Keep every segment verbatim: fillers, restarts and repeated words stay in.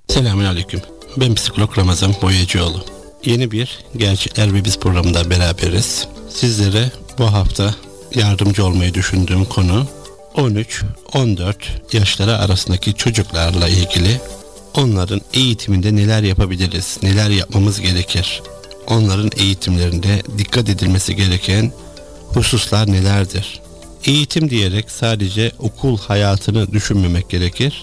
Selamünaleyküm. Ben psikolog Ramazan Boyacıoğlu. Yeni bir Gerçekler ve Biz programında beraberiz. Sizlere bu hafta yardımcı olmayı düşündüğüm konu on üç on dört yaşları arasındaki çocuklarla ilgili. Onların eğitiminde neler yapabiliriz, neler yapmamız gerekir? Onların eğitimlerinde dikkat edilmesi gereken hususlar nelerdir? Eğitim diyerek sadece okul hayatını düşünmemek gerekir.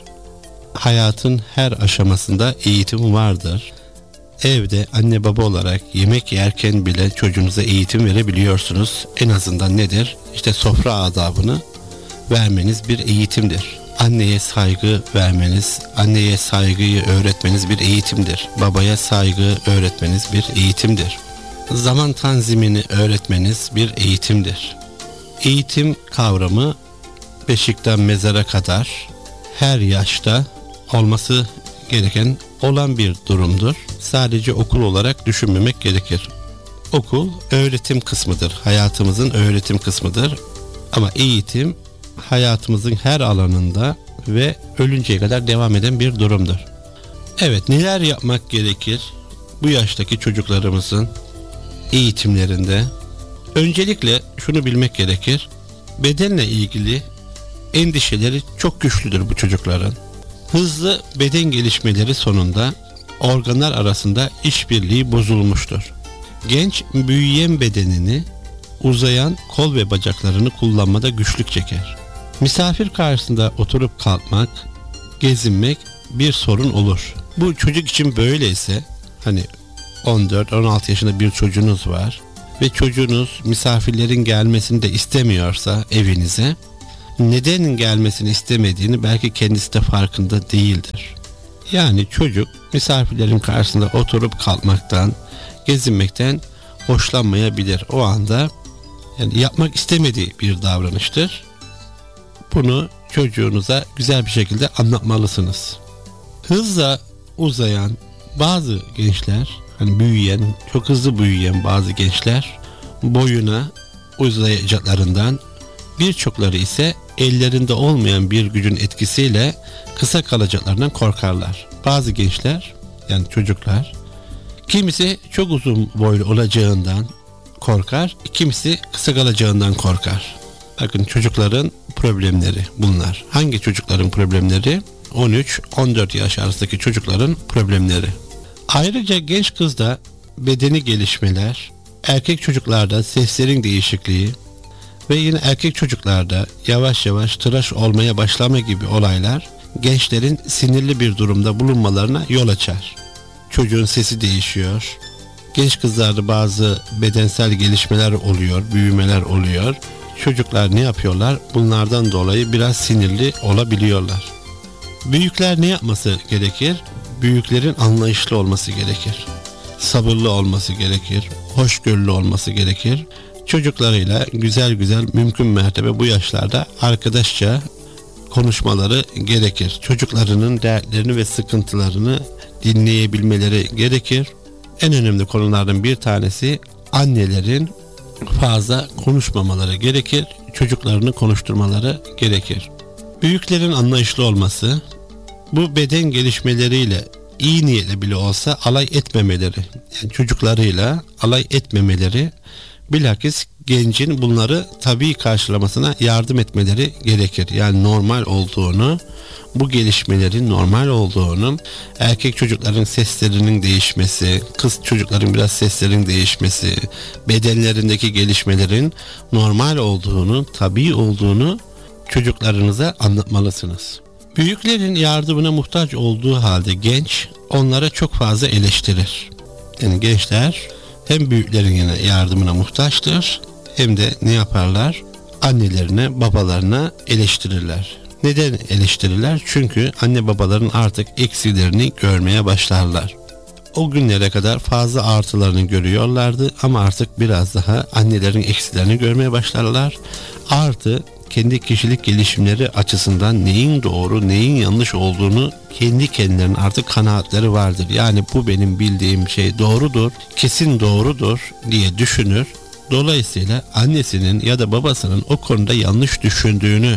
Hayatın her aşamasında eğitim vardır. Evde anne baba olarak yemek yerken bile çocuğunuza eğitim verebiliyorsunuz. En azından nedir? İşte sofra adabını vermeniz bir eğitimdir. Anneye saygı vermeniz, anneye saygıyı öğretmeniz bir eğitimdir. Babaya saygı öğretmeniz bir eğitimdir. Zaman tanzimini öğretmeniz bir eğitimdir. Eğitim kavramı beşikten mezara kadar her yaşta olması gereken olan bir durumdur. Sadece okul olarak düşünmemek gerekir. Okul öğretim kısmıdır. Hayatımızın öğretim kısmıdır. Ama eğitim hayatımızın her alanında ve ölünceye kadar devam eden bir durumdur. Evet, neler yapmak gerekir bu yaştaki çocuklarımızın eğitimlerinde? Öncelikle şunu bilmek gerekir. Bedenle ilgili endişeleri çok güçlüdür bu çocukların. Hızlı beden gelişmeleri sonunda organlar arasında işbirliği bozulmuştur. Genç büyüyen bedenini uzayan kol ve bacaklarını kullanmada güçlük çeker. Misafir karşısında oturup kalkmak, gezinmek bir sorun olur. Bu çocuk için böyleyse, hani on dört on altı yaşında bir çocuğunuz var ve çocuğunuz misafirlerin gelmesini de istemiyorsa evinize, neden gelmesini istemediğini belki kendisi de farkında değildir. Yani çocuk misafirlerin karşısında oturup kalkmaktan, gezinmekten hoşlanmayabilir. O anda yani yapmak istemediği bir davranıştır. Bunu çocuğunuza güzel bir şekilde anlatmalısınız. Hızla uzayan bazı gençler, hani büyüyen, çok hızlı büyüyen bazı gençler boyuna uzayacaklarından, birçokları ise ellerinde olmayan bir gücün etkisiyle kısa kalacaklarından korkarlar. Bazı gençler, yani çocuklar, kimisi çok uzun boylu olacağından korkar, kimisi kısa kalacağından korkar. Bakın, çocukların problemleri bunlar. Hangi çocukların problemleri? on üç on dört yaş arasındaki çocukların problemleri. Ayrıca genç kızda bedeni gelişmeler, erkek çocuklarda seslerin değişikliği ve yine erkek çocuklarda yavaş yavaş tıraş olmaya başlama gibi olaylar gençlerin sinirli bir durumda bulunmalarına yol açar. Çocuğun sesi değişiyor. Genç kızlarda bazı bedensel gelişmeler oluyor, büyümeler oluyor. Çocuklar ne yapıyorlar? Bunlardan dolayı biraz sinirli olabiliyorlar. Büyükler ne yapması gerekir? Büyüklerin anlayışlı olması gerekir. Sabırlı olması gerekir. Hoşgörülü olması gerekir. Çocuklarıyla güzel güzel, mümkün mertebe bu yaşlarda arkadaşça konuşmaları gerekir. Çocuklarının dertlerini ve sıkıntılarını dinleyebilmeleri gerekir. En önemli konulardan bir tanesi annelerin fazla konuşmamaları gerekir. Çocuklarını konuşturmaları gerekir. Büyüklerin anlayışlı olması, bu beden gelişmeleriyle iyi niyetle bile olsa alay etmemeleri, yani çocuklarıyla alay etmemeleri, bilakis gencin bunları tabii karşılamasına yardım etmeleri gerekir. Yani normal olduğunu, bu gelişmelerin normal olduğunu, erkek çocukların seslerinin değişmesi, kız çocukların biraz seslerinin değişmesi, bedenlerindeki gelişmelerin normal olduğunu, tabii olduğunu çocuklarınıza anlatmalısınız. Büyüklerin yardımına muhtaç olduğu halde genç onlara çok fazla eleştirir. Yani gençler hem büyüklerin yine yardımına muhtaçtır, hem de ne yaparlar? Annelerine, babalarına eleştirirler. Neden eleştirirler? Çünkü anne babaların artık eksilerini görmeye başlarlar. O günlere kadar fazla artılarını görüyorlardı ama artık biraz daha annelerin eksilerini görmeye başlarlar. Artı kendi kişilik gelişimleri açısından neyin doğru, neyin yanlış olduğunu kendi kendilerinin artık kanaatleri vardır. Yani bu benim bildiğim şey doğrudur, kesin doğrudur diye düşünür. Dolayısıyla annesinin ya da babasının o konuda yanlış düşündüğünü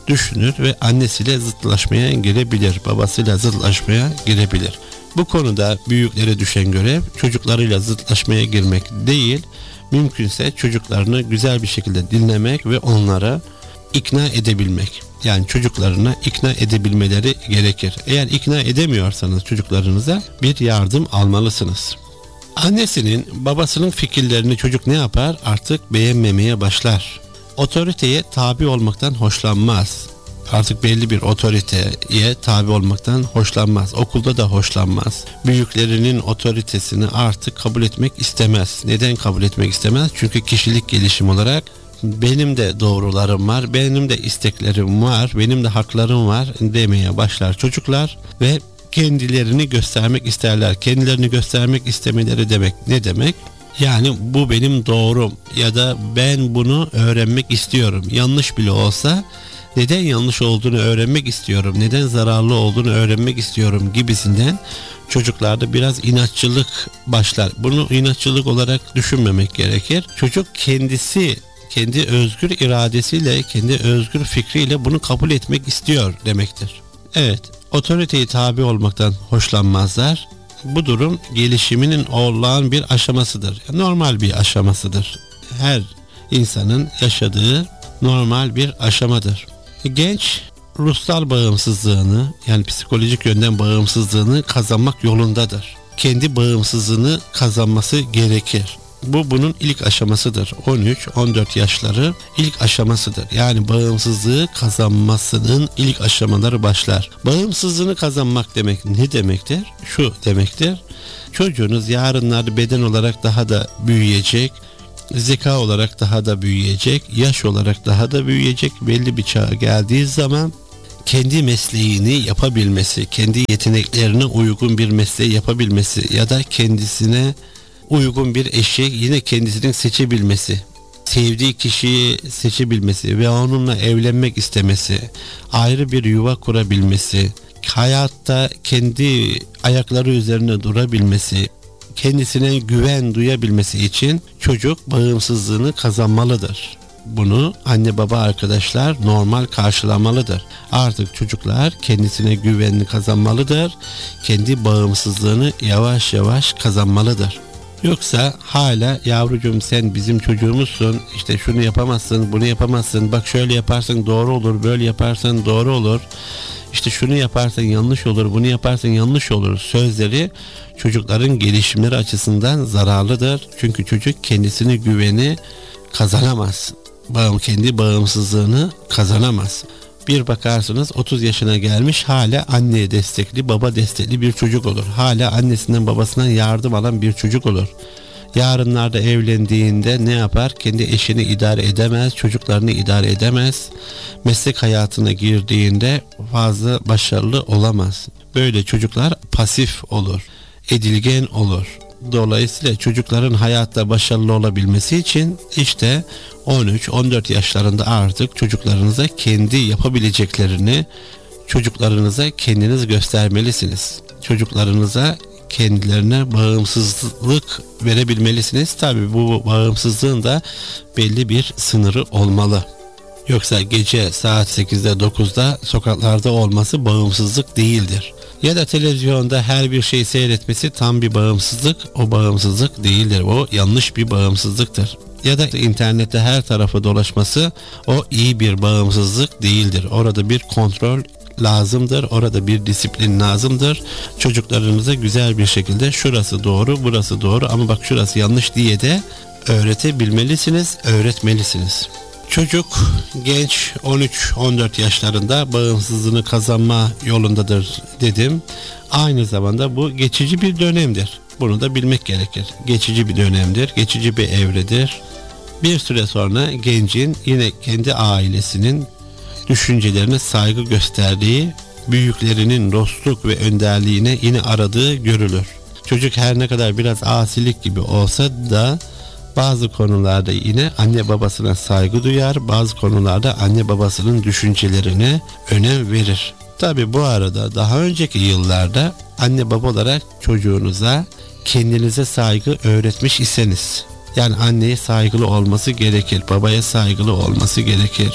düşünür ve annesiyle zıtlaşmaya girebilir, babasıyla zıtlaşmaya girebilir. Bu konuda büyüklere düşen görev çocuklarıyla zıtlaşmaya girmek değil, mümkünse çocuklarını güzel bir şekilde dinlemek ve onlara ikna edebilmek. Yani çocuklarına ikna edebilmeleri gerekir. Eğer ikna edemiyorsanız çocuklarınıza bir yardım almalısınız. Annesinin, babasının fikirlerini çocuk ne yapar? Artık beğenmemeye başlar. Otoriteye tabi olmaktan hoşlanmaz. Artık belli bir otoriteye tabi olmaktan hoşlanmaz. Okulda da hoşlanmaz. Büyüklerinin otoritesini artık kabul etmek istemez. Neden kabul etmek istemez? Çünkü kişilik gelişim olarak benim de doğrularım var, benim de isteklerim var, benim de haklarım var demeye başlar çocuklar ve kendilerini göstermek isterler. Kendilerini göstermek istemeleri demek ne demek? Yani bu benim doğrum ya da ben bunu öğrenmek istiyorum. Yanlış bile olsa neden yanlış olduğunu öğrenmek istiyorum, neden zararlı olduğunu öğrenmek istiyorum gibisinden çocuklarda biraz inatçılık başlar. Bunu inatçılık olarak düşünmemek gerekir. Çocuk kendisi, kendi özgür iradesiyle, kendi özgür fikriyle bunu kabul etmek istiyor demektir. Evet, otoriteye tabi olmaktan hoşlanmazlar. Bu durum gelişiminin olağan bir aşamasıdır. Normal bir aşamasıdır. Her insanın yaşadığı normal bir aşamadır. Genç ruhsal bağımsızlığını, yani psikolojik yönden bağımsızlığını kazanmak yolundadır. Kendi bağımsızlığını kazanması gerekir. Bu bunun ilk aşamasıdır. on üç on dört yaşları ilk aşamasıdır. Yani bağımsızlığı kazanmasının ilk aşamaları başlar. Bağımsızlığını kazanmak demek ne demektir? Şu demektir. Çocuğunuz yarınlarda beden olarak daha da büyüyecek, zeka olarak daha da büyüyecek, yaş olarak daha da büyüyecek. Belli bir çağa geldiği zaman kendi mesleğini yapabilmesi, kendi yeteneklerine uygun bir mesleği yapabilmesi ya da kendisine uygun bir eşi yine kendisinin seçebilmesi, sevdiği kişiyi seçebilmesi ve onunla evlenmek istemesi, ayrı bir yuva kurabilmesi, hayatta kendi ayakları üzerine durabilmesi, kendisine güven duyabilmesi için çocuk bağımsızlığını kazanmalıdır. Bunu anne baba arkadaşlar normal karşılamalıdır. Artık çocuklar kendisine güvenini kazanmalıdır. Kendi bağımsızlığını yavaş yavaş kazanmalıdır. Yoksa hala yavrucuğum sen bizim çocuğumuzsun, işte şunu yapamazsın, bunu yapamazsın, bak şöyle yaparsan doğru olur, böyle yaparsan doğru olur, işte şunu yaparsan yanlış olur, bunu yaparsan yanlış olur sözleri çocukların gelişimleri açısından zararlıdır. Çünkü çocuk kendisine güveni kazanamaz. Bağım, kendi bağımsızlığını kazanamaz. Bir bakarsınız otuz yaşına gelmiş hala anne destekli, baba destekli bir çocuk olur. Hala annesinden babasından yardım alan bir çocuk olur. Yarınlarda evlendiğinde ne yapar? Kendi eşini idare edemez, çocuklarını idare edemez. Meslek hayatına girdiğinde fazla başarılı olamaz. Böyle çocuklar pasif olur, edilgen olur. Dolayısıyla çocukların hayatta başarılı olabilmesi için işte on üç on dört yaşlarında artık çocuklarınıza kendi yapabileceklerini çocuklarınıza kendiniz göstermelisiniz. Çocuklarınıza kendilerine bağımsızlık verebilmelisiniz. Tabii bu bağımsızlığın da belli bir sınırı olmalı. Yoksa gece saat sekizde dokuzda sokaklarda olması bağımsızlık değildir. Ya da televizyonda her bir şeyi seyretmesi tam bir bağımsızlık, o bağımsızlık değildir. O yanlış bir bağımsızlıktır. Ya da internette her tarafı dolaşması o iyi bir bağımsızlık değildir. Orada bir kontrol lazımdır, orada bir disiplin lazımdır. Çocuklarınıza güzel bir şekilde şurası doğru, burası doğru ama bak şurası yanlış diye de öğretebilmelisiniz, öğretmelisiniz. Çocuk, genç on üç on dört yaşlarında bağımsızlığını kazanma yolundadır dedim. Aynı zamanda bu geçici bir dönemdir. Bunu da bilmek gerekir. Geçici bir dönemdir, geçici bir evredir. Bir süre sonra gencin yine kendi ailesinin düşüncelerine saygı gösterdiği, büyüklerinin dostluk ve önderliğine yine aradığı görülür. Çocuk her ne kadar biraz asilik gibi olsa da bazı konularda yine anne babasına saygı duyar, bazı konularda anne babasının düşüncelerine önem verir. Tabi bu arada daha önceki yıllarda anne baba olarak çocuğunuza kendinize saygı öğretmiş iseniz, yani anneye saygılı olması gerekir, babaya saygılı olması gerekir,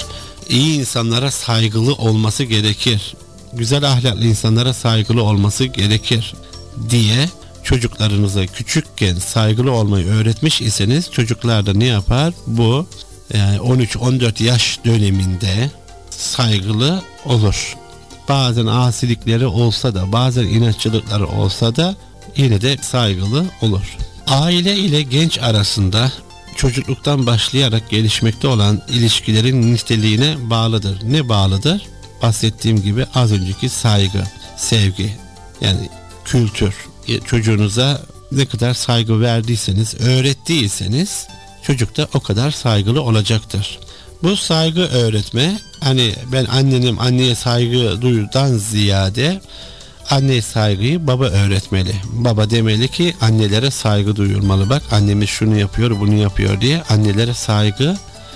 iyi insanlara saygılı olması gerekir. Güzel ahlaklı insanlara saygılı olması gerekir diye çocuklarınıza küçükken saygılı olmayı öğretmiş iseniz çocuklar da ne yapar? Bu yani on üç on dört yaş döneminde saygılı olur. Bazen asilikleri olsa da, bazen inatçılıkları olsa da yine de saygılı olur. Aile ile genç arasında çocukluktan başlayarak gelişmekte olan ilişkilerin niteliğine bağlıdır. Ne bağlıdır? Bahsettiğim gibi az önceki saygı, sevgi, yani kültür. Çocuğunuza ne kadar saygı verdiyseniz, öğrettiyseniz çocuk da o kadar saygılı olacaktır. Bu saygı öğretme, hani ben annenim, anneye saygı duyudan ziyade anne saygıyı baba öğretmeli. Baba demeli ki annelere saygı duyulmalı. Bak annemiz şunu yapıyor, bunu yapıyor diye annelere saygıyı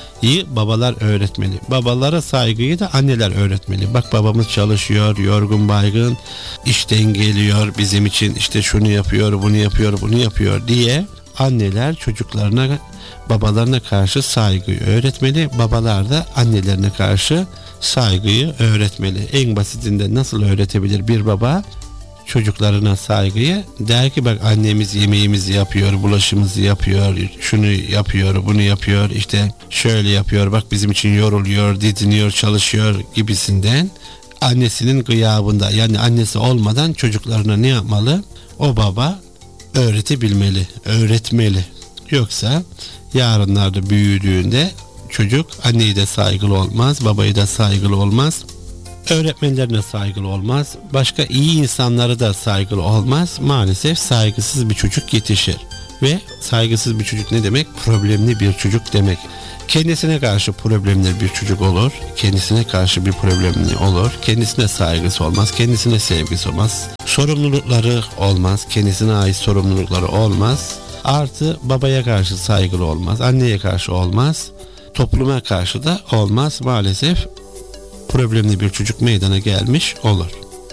babalar öğretmeli. Babalara saygıyı da anneler öğretmeli. Bak babamız çalışıyor, yorgun baygın, işten geliyor, bizim için işte şunu yapıyor, bunu yapıyor, bunu yapıyor diye anneler çocuklarına, babalarına karşı saygıyı öğretmeli. Babalar da annelerine karşı saygıyı öğretmeli. En basitinden nasıl öğretebilir bir baba çocuklarına saygıyı? Der ki bak annemiz yemeğimizi yapıyor, bulaşımızı yapıyor, şunu yapıyor, bunu yapıyor, işte şöyle yapıyor, bak bizim için yoruluyor, didiniyor, çalışıyor gibisinden annesinin gıyabında, yani annesi olmadan çocuklarına ne yapmalı? O baba öğretebilmeli, öğretmeli. Yoksa yarınlarda büyüdüğünde çocuk anneyi de saygılı olmaz, babayı da saygılı olmaz, öğretmenlerine saygılı olmaz, başka iyi insanları da saygılı olmaz. Maalesef saygısız bir çocuk yetişir. Ve saygısız bir çocuk ne demek? Problemli bir çocuk demek. Kendisine karşı problemli bir çocuk olur, kendisine karşı bir problemli olur, kendisine saygısı olmaz, kendisine sevgisi olmaz, sorumlulukları olmaz, kendisine ait sorumlulukları olmaz. Artı babaya karşı saygılı olmaz, anneye karşı olmaz, topluma karşı da olmaz. Maalesef problemli bir çocuk meydana gelmiş olur.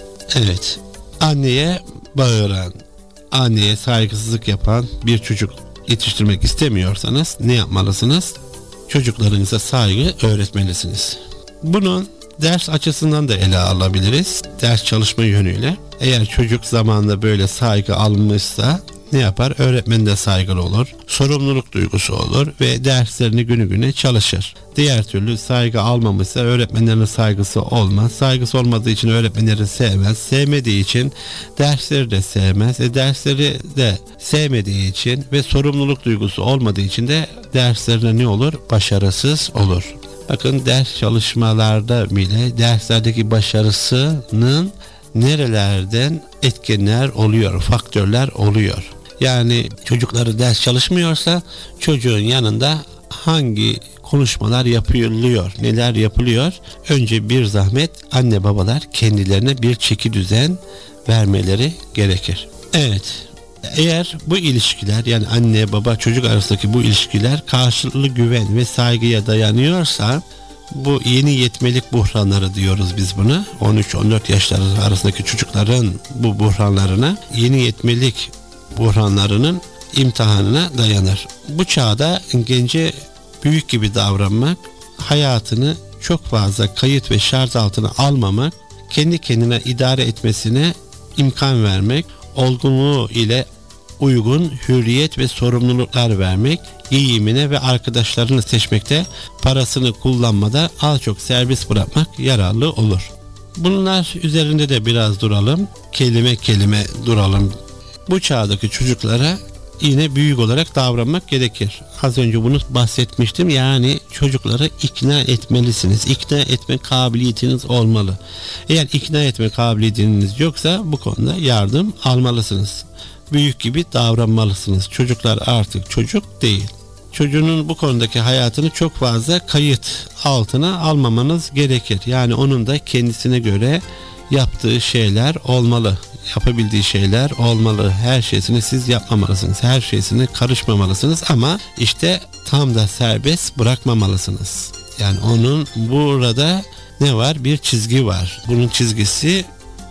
Evet, anneye bağıran, anneye saygısızlık yapan bir çocuk yetiştirmek istemiyorsanız ne yapmalısınız? Çocuklarınıza saygı öğretmelisiniz. Bunun ders açısından da ele alabiliriz. Ders çalışma yönüyle. Eğer çocuk zamanında böyle saygı almışsa ne yapar? Öğretmen de saygılı olur, sorumluluk duygusu olur ve derslerini günü güne çalışır. Diğer türlü saygı almamışsa öğretmenlerine saygısı olmaz. Saygısı olmadığı için öğretmenleri sevmez. Sevmediği için dersleri de sevmez. E dersleri de sevmediği için ve sorumluluk duygusu olmadığı için de derslerine ne olur? Başarısız olur. Bakın ders çalışmalarda bile derslerdeki başarısının nerelerden etkenler oluyor, faktörler oluyor. Yani çocukları ders çalışmıyorsa çocuğun yanında hangi konuşmalar yapılıyor, neler yapılıyor? Önce bir zahmet anne babalar kendilerine bir çeki düzen vermeleri gerekir. Evet, eğer bu ilişkiler, yani anne baba çocuk arasındaki bu ilişkiler karşılıklı güven ve saygıya dayanıyorsa, bu yeni yetmelik buhranları diyoruz biz buna. on üç on dört yaşları arasındaki çocukların bu buhranlarına, yeni yetmelik buhranlarının imtihanına dayanır. Bu çağda gence büyük gibi davranmak, hayatını çok fazla kayıt ve şarj altına almamak, kendi kendine idare etmesine imkan vermek, olgunluğu ile uygun hürriyet ve sorumluluklar vermek, giyimine ve arkadaşlarını seçmekte, parasını kullanmada az çok serbest bırakmak yararlı olur. Bunlar üzerinde de biraz duralım, kelime kelime duralım. Bu çağdaki çocuklara yine büyük olarak davranmak gerekir. Az önce bunu bahsetmiştim. Yani çocukları ikna etmelisiniz. İkna etme kabiliyetiniz olmalı. Eğer ikna etme kabiliyetiniz yoksa bu konuda yardım almalısınız. Büyük gibi davranmalısınız. Çocuklar artık çocuk değil. Çocuğunun bu konudaki hayatını çok fazla kayıt altına almamanız gerekir. Yani onun da kendisine göre yaptığı şeyler olmalı. Yapabildiği şeyler olmalı. Her şeysini siz yapmamalısınız. Her şeysini karışmamalısınız ama işte tam da serbest bırakmamalısınız. Yani onun burada ne var? Bir çizgi var. Bunun çizgisini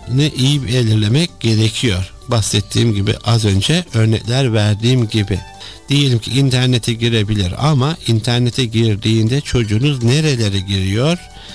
iyi belirlemek gerekiyor. Bahsettiğim gibi, az önce örnekler verdiğim gibi. Diyelim ki internete girebilir ama internete girdiğinde çocuğunuz nerelere giriyor?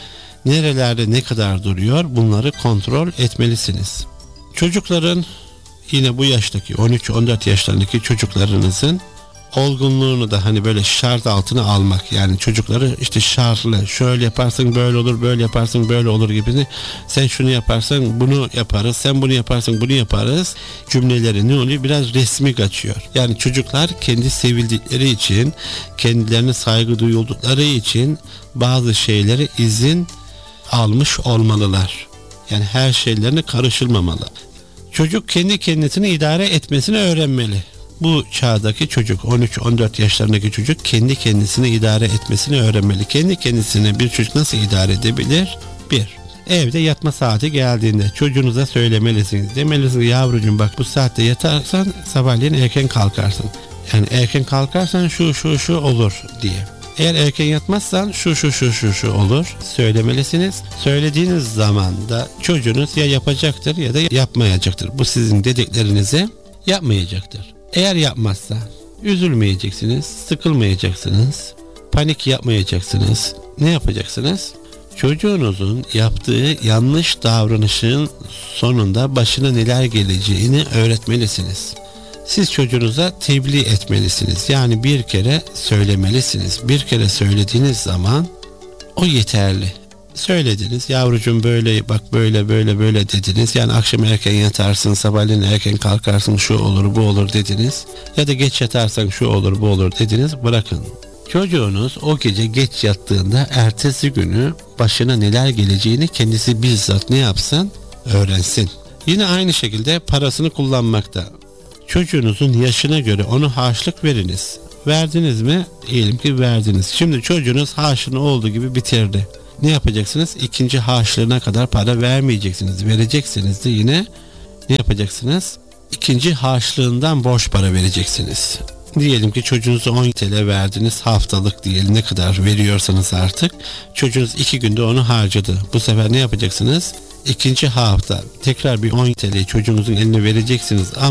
Nerelerde ne kadar duruyor, bunları kontrol etmelisiniz. Çocukların, yine bu yaştaki on üç on dört yaşlarındaki çocuklarınızın olgunluğunu da hani böyle şart altına almak, yani çocukları işte şartlı, şöyle yaparsın böyle olur, böyle yaparsın böyle olur gibi, sen şunu yaparsan bunu yaparız, sen bunu yaparsan bunu yaparız cümleleri ne oluyor, biraz resmi kaçıyor. Yani çocuklar kendi sevildikleri için, kendilerine saygı duyuldukları için bazı şeylere izin almış olmalılar. Yani her şeylerine karışılmamalı. Çocuk kendi kendisini idare etmesini öğrenmeli. Bu çağdaki çocuk, on üç on dört yaşlarındaki çocuk kendi kendisini idare etmesini öğrenmeli. Kendi kendisini bir çocuk nasıl idare edebilir? Bir, evde yatma saati geldiğinde çocuğunuza söylemelisiniz. Demelisiniz, yavrucuğum bak bu saatte yatarsan sabahleyin erken kalkarsın. Yani erken kalkarsan şu şu şu olur diye. Eğer erken yatmazsan şu şu şu şu şu olur söylemelisiniz. Söylediğiniz zaman da çocuğunuz ya yapacaktır ya da yapmayacaktır. Bu sizin dediklerinizi yapmayacaktır. Eğer yapmazsa üzülmeyeceksiniz, sıkılmayacaksınız, panik yapmayacaksınız. Ne yapacaksınız? Çocuğunuzun yaptığı yanlış davranışın sonunda başına neler geleceğini öğretmelisiniz. Siz çocuğunuza tebliğ etmelisiniz. Yani bir kere söylemelisiniz. Bir kere söylediğiniz zaman o yeterli. Söylediniz, yavrucuğum böyle bak böyle böyle böyle dediniz. Yani akşam erken yatarsın, sabahleyin erken kalkarsın, şu olur bu olur dediniz. Ya da geç yatarsan şu olur bu olur dediniz. Bırakın. Çocuğunuz o gece geç yattığında ertesi günü başına neler geleceğini kendisi bizzat ne yapsın? Öğrensin. Yine aynı şekilde parasını kullanmakta. Çocuğunuzun yaşına göre onu harçlık veriniz. Verdiniz mi? Diyelim ki verdiniz. Şimdi çocuğunuz harçlığını olduğu gibi bitirdi. Ne yapacaksınız? İkinci harçlığına kadar para vermeyeceksiniz. Vereceksiniz de yine ne yapacaksınız? İkinci harçlığından borç para vereceksiniz. Diyelim ki çocuğunuza on TL verdiniz haftalık, diyelim ne kadar veriyorsanız artık. Çocuğunuz iki günde onu harcadı. Bu sefer ne yapacaksınız? İkinci hafta tekrar bir on TL çocuğunuzun eline vereceksiniz.